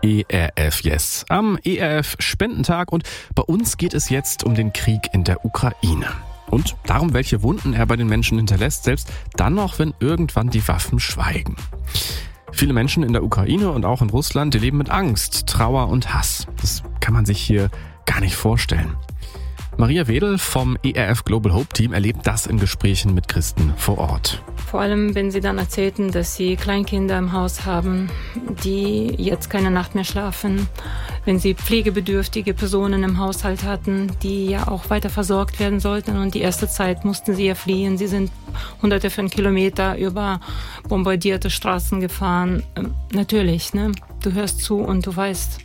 ERF Yes am ERF Spendentag und bei uns geht es jetzt um den Krieg in der Ukraine. Und darum, welche Wunden er bei den Menschen hinterlässt, selbst dann noch, wenn irgendwann die Waffen schweigen. Viele Menschen in der Ukraine und auch in Russland, die leben mit Angst, Trauer und Hass. Das kann man sich hier gar nicht vorstellen. Maria Wedel vom ERF Global Hope Team erlebt das in Gesprächen mit Christen vor Ort. Vor allem, wenn sie dann erzählten, dass sie Kleinkinder im Haus haben, die jetzt keine Nacht mehr schlafen. Wenn sie pflegebedürftige Personen im Haushalt hatten, die ja auch weiter versorgt werden sollten. Und die erste Zeit mussten sie ja fliehen. Sie sind hunderte von Kilometern über bombardierte Straßen gefahren. Natürlich, ne? Du hörst zu und du weißt,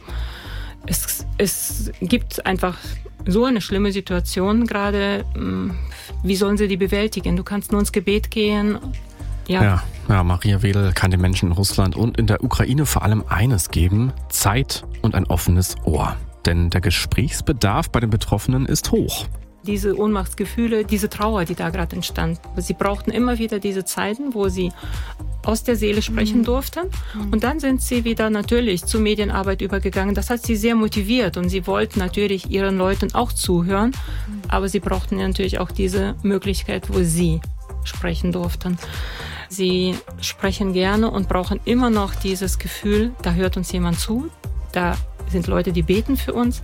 es gibt einfach so eine schlimme Situation gerade. Wie sollen sie die bewältigen? Du kannst nur ins Gebet gehen. Ja, Maria Wedel kann den Menschen in Russland und in der Ukraine vor allem eines geben: Zeit und ein offenes Ohr. Denn der Gesprächsbedarf bei den Betroffenen ist hoch. Diese Ohnmachtsgefühle, diese Trauer, die da gerade entstand. Sie brauchten immer wieder diese Zeiten, wo sie aus der Seele sprechen durften. Und dann sind sie wieder natürlich zur Medienarbeit übergegangen. Das hat sie sehr motiviert und sie wollten natürlich ihren Leuten auch zuhören. Aber sie brauchten natürlich auch diese Möglichkeit, wo sie sprechen durften. Sie sprechen gerne und brauchen immer noch dieses Gefühl, da hört uns jemand zu, da sind Leute, die beten für uns.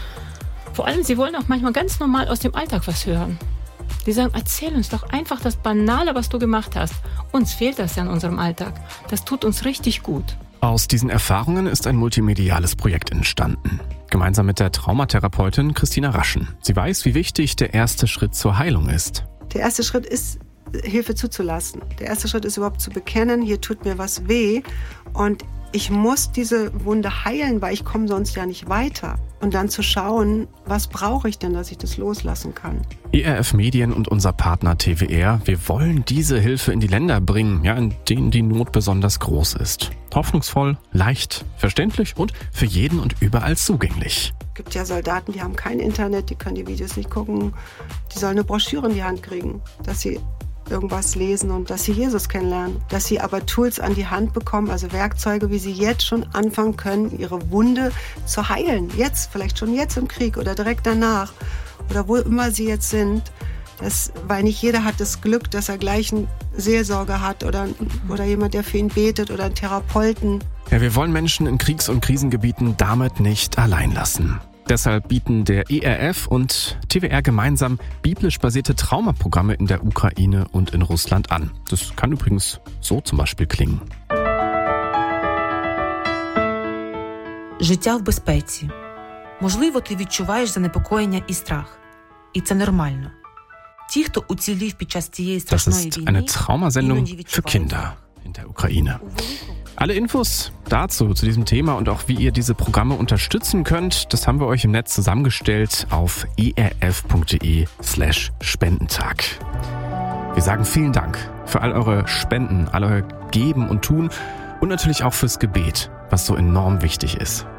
Vor allem, sie wollen auch manchmal ganz normal aus dem Alltag was hören. Die sagen, erzähl uns doch einfach das Banale, was du gemacht hast. Uns fehlt das ja in unserem Alltag. Das tut uns richtig gut. Aus diesen Erfahrungen ist ein multimediales Projekt entstanden. Gemeinsam mit der Traumatherapeutin Christina Raschen. Sie weiß, wie wichtig der erste Schritt zur Heilung ist. Der erste Schritt ist, Hilfe zuzulassen. Der erste Schritt ist überhaupt zu bekennen, hier tut mir was weh und ich muss diese Wunde heilen, weil ich komme sonst ja nicht weiter. Und dann zu schauen, was brauche ich denn, dass ich das loslassen kann. ERF Medien und unser Partner TWR, wir wollen diese Hilfe in die Länder bringen, in denen die Not besonders groß ist. Hoffnungsvoll, leicht, verständlich und für jeden und überall zugänglich. Es gibt ja Soldaten, die haben kein Internet, die können die Videos nicht gucken. Die sollen eine Broschüre in die Hand kriegen, dass sie irgendwas lesen und dass sie Jesus kennenlernen. Dass sie aber Tools an die Hand bekommen, also Werkzeuge, wie sie jetzt schon anfangen können, ihre Wunde zu heilen. Jetzt, vielleicht schon jetzt im Krieg oder direkt danach oder wo immer sie jetzt sind. Weil nicht jeder hat das Glück, dass er gleich einen Seelsorger hat oder jemand, der für ihn betet oder einen Therapeuten. Ja, wir wollen Menschen in Kriegs- und Krisengebieten damit nicht allein lassen. Deshalb bieten der ERF und TWR gemeinsam biblisch basierte Traumaprogramme in der Ukraine und in Russland an. Das kann übrigens so zum Beispiel klingen. Життя в безпеці. Можливо, ти відчуваєш занепокоєння і страх. І це нормально. Ті, хто уцілів під час цієї страшної Das ist війни, eine Traumasendung für Kinder in der Ukraine. Alle Infos dazu, zu diesem Thema und auch wie ihr diese Programme unterstützen könnt, das haben wir euch im Netz zusammengestellt auf erf.de/Spendentag. Wir sagen vielen Dank für all eure Spenden, all euer Geben und Tun und natürlich auch fürs Gebet, was so enorm wichtig ist.